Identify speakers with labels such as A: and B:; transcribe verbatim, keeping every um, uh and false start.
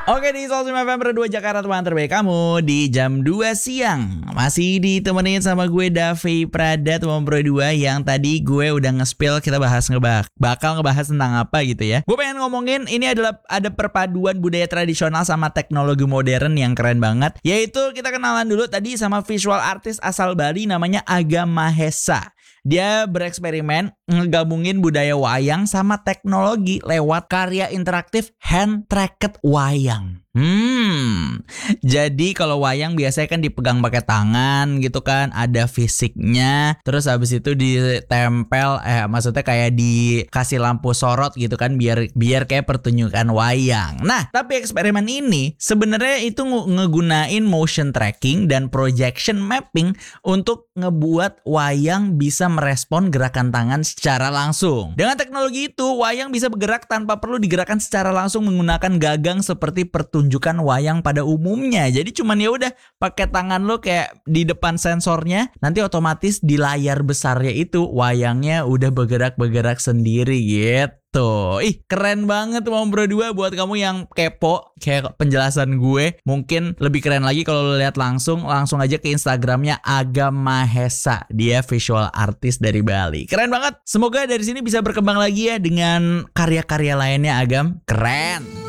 A: Oke, di Soul November dua Jakarta, teman terbaik kamu di jam dua siang. Masih ditemenin sama gue Davi Prada, teman Pro dua, yang tadi gue udah nge-spill kita bahas ngebak bakal ngebahas tentang apa gitu ya. Gue pengen ngomongin ini adalah ada perpaduan budaya tradisional sama teknologi modern yang keren banget. Yaitu kita kenalan dulu tadi sama visual artist asal Bali namanya Agam Mahesa. Dia bereksperimen ngegabungin budaya wayang sama teknologi lewat karya interaktif hand-tracked wayang. Hmm, jadi kalau wayang biasanya kan dipegang pakai tangan gitu kan, ada fisiknya, terus habis itu ditempel, eh maksudnya kayak dikasih lampu sorot gitu kan, biar biar kayak pertunjukan wayang. Nah, tapi eksperimen ini sebenarnya itu ngegunain motion tracking dan projection mapping untuk ngebuat wayang bisa merespon gerakan tangan secara langsung. Dengan teknologi itu, wayang bisa bergerak tanpa perlu digerakkan secara langsung menggunakan gagang seperti pertunjukan tunjukkan wayang pada umumnya. Jadi cuman ya udah pakai tangan lo kayak di depan sensornya, nanti otomatis di layar besarnya itu wayangnya udah bergerak-bergerak sendiri gitu. Ih, keren banget Mau Bro dua. Buat kamu yang kepo kayak penjelasan gue, mungkin lebih keren lagi kalau lo lihat langsung. Langsung aja ke Instagramnya Agam Mahesa. Dia visual artist dari Bali. Keren banget. Semoga dari sini bisa berkembang lagi ya dengan karya-karya lainnya Agam. Keren.